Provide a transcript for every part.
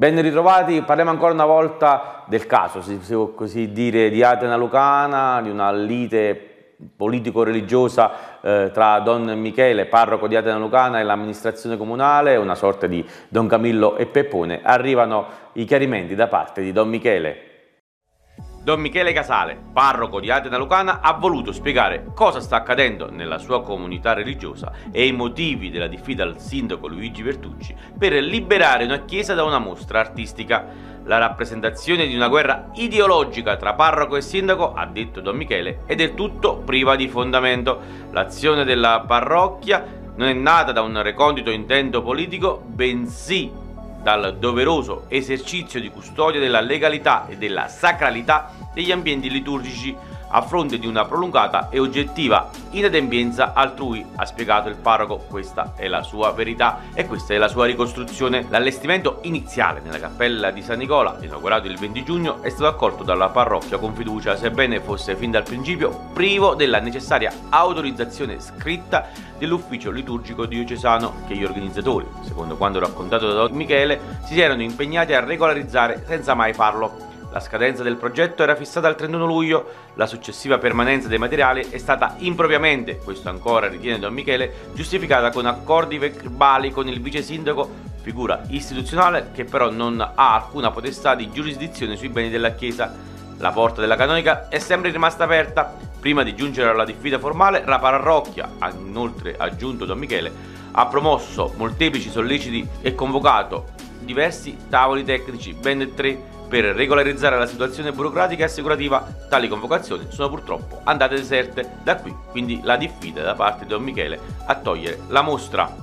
Ben ritrovati, parliamo ancora una volta del caso, si può così dire, di Atena Lucana, di una lite politico-religiosa tra Don Michele, parroco di Atena Lucana, e l'amministrazione comunale, una sorta di Don Camillo e Peppone. Arrivano i chiarimenti da parte di Don Michele. Don Michele Casale, parroco di Atena Lucana, ha voluto spiegare cosa sta accadendo nella sua comunità religiosa e i motivi della diffida al sindaco Luigi Bertucci per liberare una chiesa da una mostra artistica. La rappresentazione di una guerra ideologica tra parroco e sindaco, ha detto Don Michele, è del tutto priva di fondamento. L'azione della parrocchia non è nata da un recondito intento politico, bensì dal doveroso esercizio di custodia della legalità e della sacralità degli ambienti liturgici a fronte di una prolungata e oggettiva inadempienza altrui, ha spiegato il parroco. Questa è la sua verità e questa è la sua ricostruzione. L'allestimento iniziale nella cappella di San Nicola, inaugurato il 20 giugno, è stato accolto dalla parrocchia con fiducia, sebbene fosse fin dal principio privo della necessaria autorizzazione scritta dell'ufficio liturgico diocesano, che gli organizzatori, secondo quanto raccontato da Don Michele, si erano impegnati a regolarizzare senza mai farlo. La scadenza del progetto era fissata al 31 luglio, la successiva permanenza dei materiali è stata impropriamente, questo ancora ritiene Don Michele, giustificata con accordi verbali con il vice sindaco, figura istituzionale che però non ha alcuna potestà di giurisdizione sui beni della Chiesa. La porta della canonica è sempre rimasta aperta. Prima di giungere alla diffida formale, la parrocchia, ha inoltre aggiunto Don Michele, ha promosso molteplici solleciti e convocato diversi tavoli tecnici, ben 3, per regolarizzare la situazione burocratica e assicurativa. Tali convocazioni sono purtroppo andate deserte. Da qui quindi la diffida da parte di Don Michele a togliere la mostra.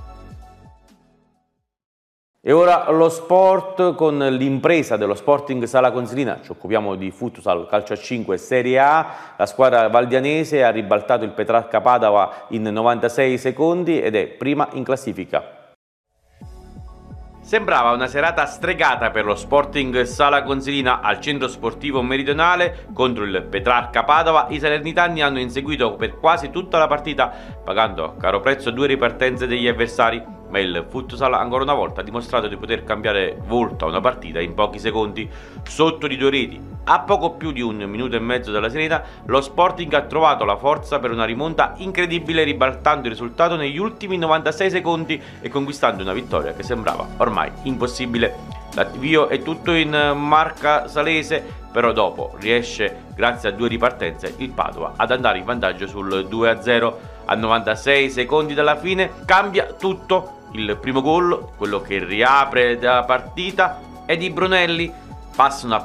E ora lo sport con l'impresa dello Sporting Sala Consilina. Ci occupiamo di futsal calcio a 5 Serie A. La squadra valdianese ha ribaltato il Petrarca Padova in 96 secondi ed è prima in classifica. Sembrava una serata stregata per lo Sporting Sala Consilina al centro sportivo meridionale contro il Petrarca Padova. I salernitani hanno inseguito per quasi tutta la partita, pagando a caro prezzo 2 ripartenze degli avversari, ma il futsal ancora una volta ha dimostrato di poter cambiare volto a una partita in pochi secondi. Sotto di 2 reti, a poco più di 1 minuto e mezzo dalla sirena, lo Sporting ha trovato la forza per una rimonta incredibile, ribaltando il risultato negli ultimi 96 secondi e conquistando una vittoria che sembrava ormai impossibile. L'avvio è tutto in marca salese, però dopo riesce, grazie a 2 ripartenze, il Padova ad andare in vantaggio sul 2-0. A 96 secondi dalla fine cambia tutto. Il primo gol, quello che riapre la partita, è di Brunelli. Passano a